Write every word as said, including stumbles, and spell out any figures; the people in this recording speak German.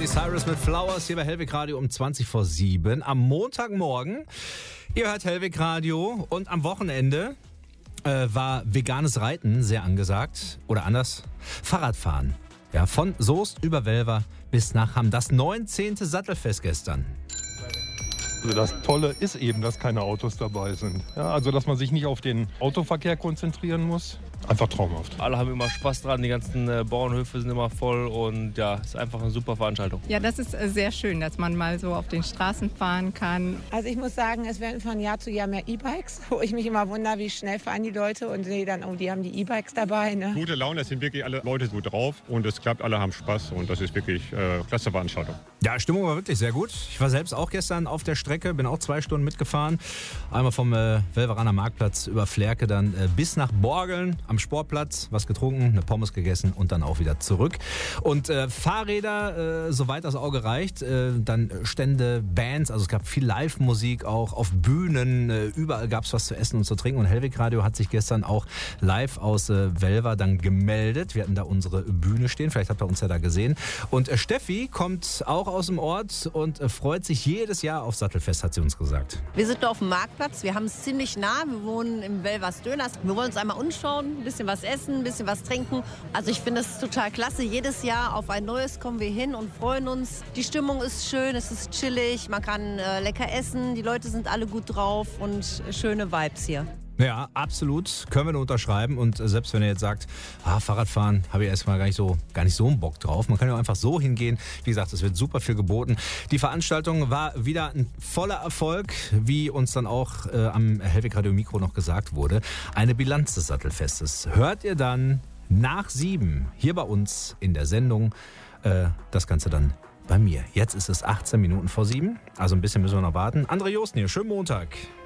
Miley Cyrus mit Flowers hier bei Hellweg Radio um zwanzig vor sieben am Montagmorgen. Ihr hört Hellweg Radio und am Wochenende äh, war veganes Reiten sehr angesagt. Oder anders, Fahrradfahren. Ja, von Soest über Welver bis nach Hamm. Das neunzehnte Sattelfest gestern. Also das Tolle ist eben, dass keine Autos dabei sind. Ja, also dass man sich nicht auf den Autoverkehr konzentrieren muss. Einfach traumhaft. Alle haben immer Spaß dran, die ganzen äh, Bauernhöfe sind immer voll und ja, ist einfach eine super Veranstaltung. Ja, das ist äh, sehr schön, dass man mal so auf den Straßen fahren kann. Also ich muss sagen, es werden von Jahr zu Jahr mehr E-Bikes, wo ich mich immer wundere, wie schnell fahren die Leute und sehe dann, oh, die haben die E-Bikes dabei. Ne? Gute Laune, es sind wirklich alle Leute gut drauf und es klappt, alle haben Spaß und das ist wirklich äh, klasse Veranstaltung. Ja, Stimmung war wirklich sehr gut. Ich war selbst auch gestern auf der Strecke, bin auch zwei Stunden mitgefahren. Einmal vom äh, Welveraner Marktplatz über Flerke dann äh, bis nach Borgeln am Sportplatz. Was getrunken, eine Pommes gegessen und dann auch wieder zurück. Und äh, Fahrräder, äh, soweit das Auge reicht, äh, dann Stände, Bands, also es gab viel Live-Musik auch auf Bühnen, äh, überall gab es was zu essen und zu trinken und Hellweg Radio hat sich gestern auch live aus äh, Welver dann gemeldet. Wir hatten da unsere Bühne stehen, vielleicht habt ihr uns ja da gesehen. Und äh, Steffi kommt auch aus dem Ort und äh, freut sich jedes Jahr auf Sattelfest, hat sie uns gesagt. Wir sind auf dem Marktplatz, wir haben es ziemlich nah, wir wohnen im Welvers Döners. Wir wollen uns einmal umschauen, ein bisschen was essen, ein bisschen was trinken. Also ich finde es total klasse. Jedes Jahr auf ein neues kommen wir hin und freuen uns. Die Stimmung ist schön, es ist chillig, man kann äh, lecker essen, die Leute sind alle gut drauf und schöne Vibes hier. Ja, absolut. Können wir nur unterschreiben. Und selbst wenn ihr jetzt sagt, ah, Fahrradfahren habe ich erstmal gar nicht so, gar nicht so einen Bock drauf. Man kann ja einfach so hingehen. Wie gesagt, es wird super viel geboten. Die Veranstaltung war wieder ein voller Erfolg, wie uns dann auch äh, am Hellweg Radio Mikro noch gesagt wurde. Eine Bilanz des Sattelfestes. Hört ihr dann nach sieben hier bei uns in der Sendung. Äh, das Ganze dann bei mir. Jetzt ist es achtzehn Minuten vor sieben. Also ein bisschen müssen wir noch warten. André Josten hier. Schönen Montag.